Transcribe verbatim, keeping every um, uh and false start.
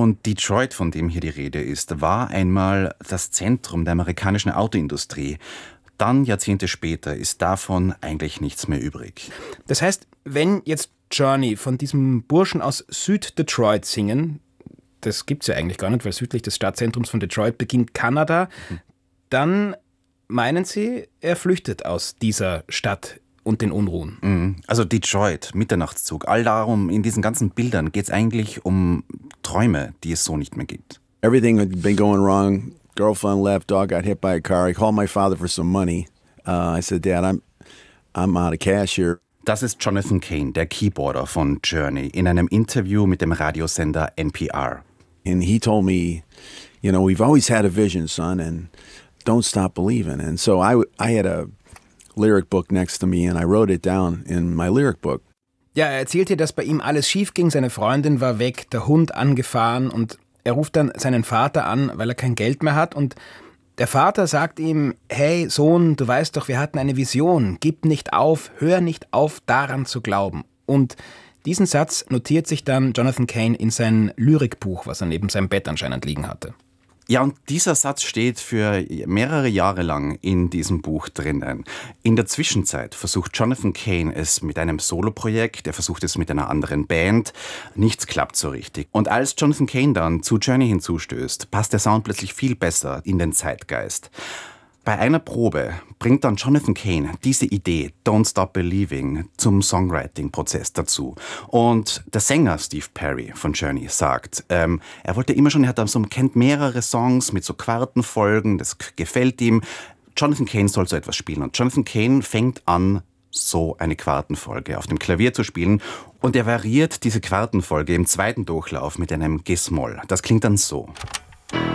Und Detroit, von dem hier die Rede ist, war einmal das Zentrum der amerikanischen Autoindustrie. Dann, Jahrzehnte später, ist davon eigentlich nichts mehr übrig. Das heißt, wenn jetzt Journey von diesem Burschen aus Süd-Detroit singen, das gibt's ja eigentlich gar nicht, weil südlich des Stadtzentrums von Detroit beginnt Kanada, mhm. dann meinen Sie, er flüchtet aus dieser Stadt und den Unruhen? Mhm. Also Detroit, Mitternachtszug, all darum, in diesen ganzen Bildern geht es eigentlich um Träume, die es so nicht mehr gibt. Everything had been going wrong. Girlfriend left, dog got hit by a car. I called my father for some money. Uh, I said, Dad, I'm, I'm out of cash here. Das ist Jonathan Cain, der Keyboarder von Journey, in einem Interview mit dem Radiosender N P R. And he told me, you know, we've always had a vision, son, and don't stop believing. And so I, I had a lyric book next to me and I wrote it down in my lyric book. Ja, er erzählte, dass bei ihm alles schief ging, seine Freundin war weg, der Hund angefahren und er ruft dann seinen Vater an, weil er kein Geld mehr hat und der Vater sagt ihm, hey Sohn, du weißt doch, wir hatten eine Vision, gib nicht auf, hör nicht auf, daran zu glauben. Und diesen Satz notiert sich dann Jonathan Cain in sein Lyrikbuch, was er neben seinem Bett anscheinend liegen hatte. Ja, und dieser Satz steht für mehrere Jahre lang in diesem Buch drinnen. In der Zwischenzeit versucht Jonathan Cain es mit einem Soloprojekt, er versucht es mit einer anderen Band. Nichts klappt so richtig. Und als Jonathan Cain dann zu Journey hinzustößt, passt der Sound plötzlich viel besser in den Zeitgeist. Bei einer Probe bringt dann Jonathan Cain diese Idee Don't Stop Believing zum Songwriting-Prozess dazu. Und der Sänger Steve Perry von Journey sagt, ähm, er wollte immer schon, er hat dann so, kennt mehrere Songs mit so Quartenfolgen, das gefällt ihm. Jonathan Cain soll so etwas spielen. Und Jonathan Cain fängt an, so eine Quartenfolge auf dem Klavier zu spielen. Und er variiert diese Quartenfolge im zweiten Durchlauf mit einem G-Moll. Das klingt dann so.